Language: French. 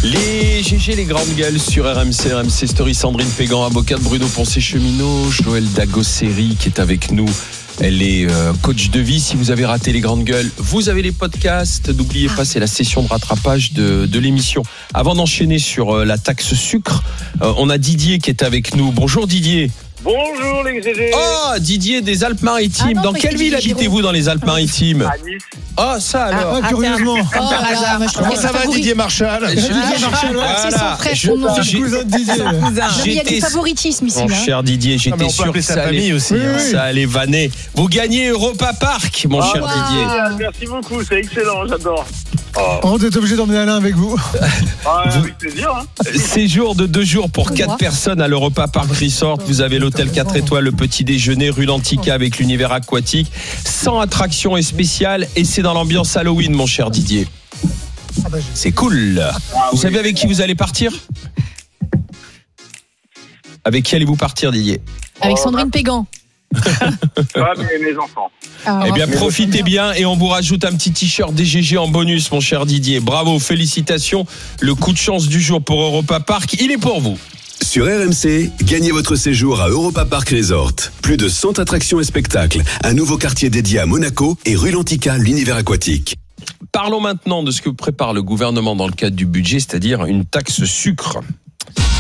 Les GG, les grandes gueules sur RMC Story. Sandrine Pégan, avocate, Bruno Poncet-Cheminot, Joël Dagosseri qui est avec nous. Elle est coach de vie. Si vous avez raté les grandes gueules, vous avez les podcasts. N'oubliez pas, c'est la session de rattrapage de l'émission. Avant d'enchaîner sur la taxe sucre, on a Didier qui est avec nous. Bonjour Didier. Bonjour les GG. Oh, Didier des Alpes-Maritimes. Dans quelle ville habitez-vous dans les Alpes-Maritimes ? À Nice. Oh, ça alors. Curieusement. Comment ça va Didier Marchal? C'est son frère, son nom. C'est le cousin de Didier. Il y a du favoritisme ici. Mon cher Didier, j'étais sûr que ça allait, aussi, ça allait vanner. Vous gagnez Europa Park, mon cher Didier. Merci beaucoup, c'est excellent, j'adore. On est obligé d'emmener Alain avec vous. Avec plaisir. Séjour de 2 jours pour 4 personnes à l'Europa Park Resort. Vous avez l'hôtel 4 étoiles, le petit déjeuner, rue Lantica avec l'univers aquatique, 100 attractions et spéciales, et c'est dans l'ambiance Halloween, mon cher Didier. C'est cool. Vous savez avec qui vous allez partir ? Avec qui allez-vous partir, Didier ? Avec Sandrine Pégan. Mes enfants. Eh bien, profitez bien et on vous rajoute un petit t-shirt DGG en bonus, mon cher Didier. Bravo, félicitations. Le coup de chance du jour pour Europa Park, il est pour vous. Sur RMC, gagnez votre séjour à Europa Park Resort. Plus de 100 attractions et spectacles, un nouveau quartier dédié à Monaco et rue Lantica, l'univers aquatique. Parlons maintenant de ce que prépare le gouvernement dans le cadre du budget, c'est-à-dire une taxe sucre.